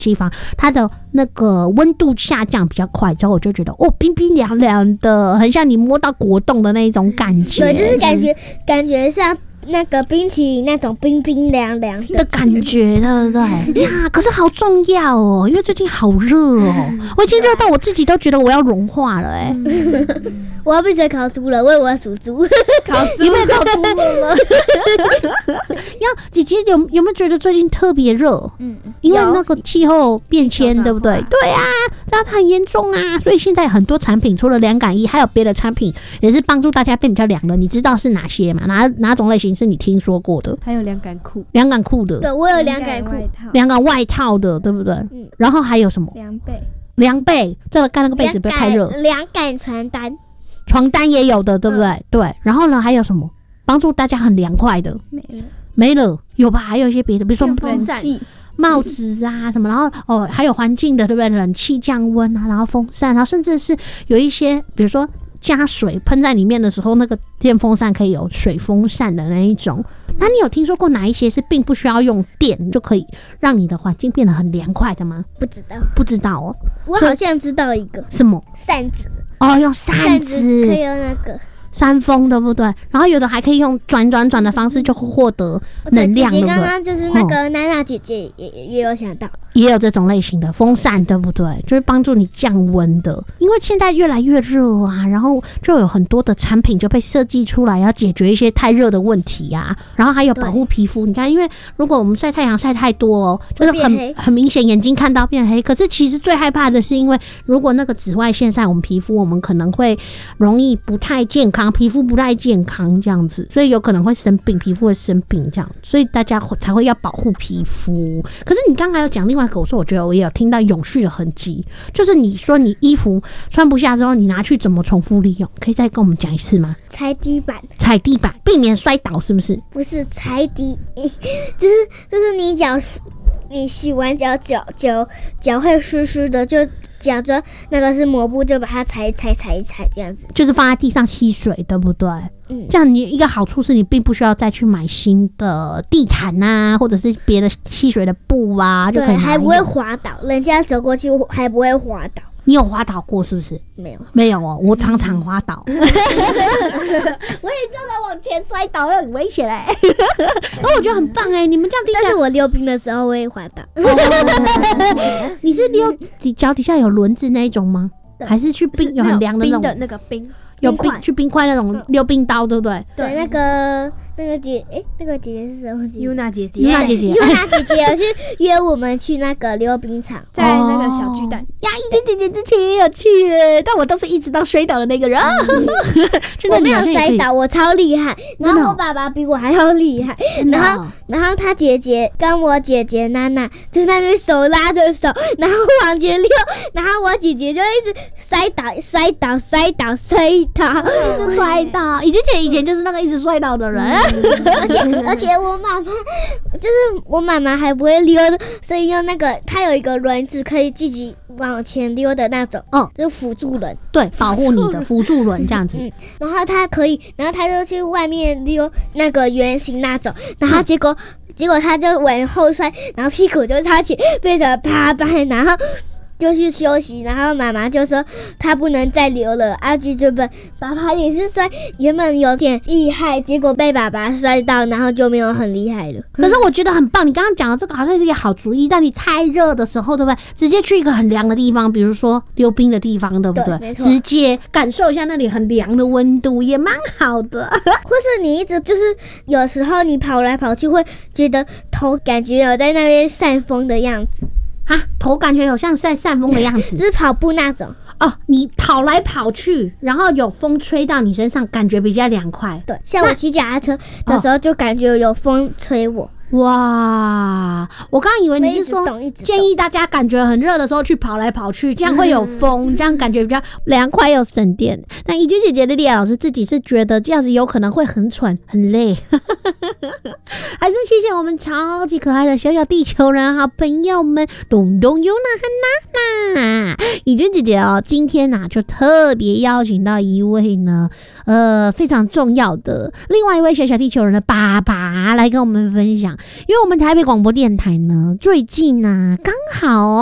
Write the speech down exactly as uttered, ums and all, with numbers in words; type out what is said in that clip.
地方，它的那个温度下降比较快，之后我就觉得哦，冰冰凉凉的，很像你摸到果冻的那一种感觉。 对，就是感觉、嗯、感觉像那个冰淇淋那种冰冰凉凉 的, 的感觉，对不对？呀，可是好重要哦，因为最近好热哦，我已经热到我自己都觉得我要融化了哎、欸。 我要变成烤猪了，我以为我要属猪， 烤猪，因为烤猪了。要姐姐有有没有觉得最近特别热？嗯，因为那个气候变迁，对不对？对啊，那它很严重啊，所以现在很多产品除了凉感衣，还有别的产品也是帮助大家变比较凉的。你知道是哪些吗？哪哪种类型是你听说过的？ 还有凉感裤， 凉感裤的， 对我有凉感裤， 凉感外套的，对不对？嗯，然后还有什么？ 凉被， 凉被，这个盖那个被子不要太热。 凉感床单。 床单也有的，对不对？嗯、对，然后呢，还有什么帮助大家很凉快的？ 没了， 没了，有吧？还有一些别的，比如说风扇、 帽子啊什么，然后哦，还有环境的，对不对？冷气降温啊，然后风扇，然后甚至是有一些，比如说加水喷在里面的时候，那个电风扇可以有水风扇的那一种。那你有听说过哪一些是并不需要用电就可以让你的环境变得很凉快的吗？ 不知道， 不知道哦。 我好像知道一个什么扇子。 哦，用扇子可以用那个扇风，对不对？然后有的还可以用转转转的方式就获得能量，对不对？ 刚刚就是那个娜娜姐姐也也有想到， 也有这种类型的风扇，对不对？就是帮助你降温的。因为现在越来越热啊，然后就有很多的产品就被设计出来，要解决一些太热的问题啊。然后还有保护皮肤，你看，因为如果我们晒太阳晒太多哦，就是很很明显眼睛看到变黑。可是其实最害怕的是，因为如果那个紫外线晒我们皮肤，我们可能会容易不太健康。皮肤不太健康这样子，所以有可能会生病，皮肤会生病这样，所以大家才会要保护皮肤。可是你刚才有讲另外一个，我说我觉得我也有听到永续的痕迹，就是你说你衣服穿不下之后，你拿去怎么重复利用？可以再跟我们讲一次吗？ 踩地板， 踩地板，避免摔倒，是不是？ 不是踩地，就是就是你脚你洗完脚脚脚脚会湿湿的，就假装那个是抹布，就把它踩一踩踩一踩这样子， 就是放在地上吸水，对不对？嗯，这样你一个好处是你并不需要再去买新的地毯啊，或者是别的吸水的布啊，就可以拿用， 还不会滑倒，人家走过去还不会滑倒。 你有滑倒过是不是？ 没有， 没有哦，我常常滑倒，我也真的往前摔倒了，很危险哎、欸。然后我觉得很棒哎、欸，你们这样听起来， 但是我溜冰的时候我也滑倒。 你是溜脚底下有轮子那一种吗？还是去冰有很凉的那种冰的那个冰？ 有冰去冰块那种溜冰刀，对不对？ 对，那个那个姐，哎、欸，那个姐姐是什么姐姐 ？Yuna 姐姐 ，Yuna 姐姐 ，Yuna 姐姐有去约我们去那个溜冰场， 在那个小巨蛋。 呀，一姐姐姐之前也有去耶，但我都是一直到摔倒的那个人。嗯、 我没有摔倒，我超厉害。然后我爸爸比我还要厉害。然后，然后他姐姐跟我姐姐娜娜就在那边手拉着手，然后往前溜，然后我姐姐就一直摔倒、摔倒、摔倒、摔倒。 一直摔倒，以前姐以前就是那个一直摔倒的人， 嗯、而且而且我妈妈就是我妈妈还不会溜，所以用那个它有一个轮子可以自己往前溜的那种，嗯，就是辅助轮， 对，保护你的辅助轮这样子。 嗯，然后它可以，然后它就去外面溜那个圆形那种，然后结果、嗯、结果它就往后摔，然后屁股就朝前变成趴板，然后。就去休息，然后妈妈就说她不能再溜了。阿菊就本爸爸也是摔，原本有点厉害，结果被爸爸摔到，然后就没有很厉害了。 可是我觉得很棒，你刚刚讲的这个好像是一个好主意。但你太热的时候，对不对？直接去一个很凉的地方，比如说溜冰的地方，对不对？ 对， 直接感受一下那里很凉的温度，也蛮好的。 或是你一直就是有时候你跑来跑去，会觉得头感觉有在那边扇风的样子。 啊，头感觉有像在扇风的样子， 就是跑步那种哦。你跑来跑去，然后有风吹到你身上，感觉比较凉快。 对，像我骑脚踏车的时候，就感觉有风吹我。 哇，我刚刚以为你是说建议大家感觉很热的时候去跑来跑去，这样会有风，这样感觉比较凉快又省电。那怡君姐姐的莉亚老师自己是觉得这样子有可能会很喘很累，还是谢谢我们超级可爱的小小地球人好朋友们东东优娜和娜娜。怡君姐姐哦，今天呐、啊、就特别邀请到一位呢，呃非常重要的另外一位小小地球人的爸爸来跟我们分享。 因为我们台北广播电台呢，最近呢、啊、刚好哦。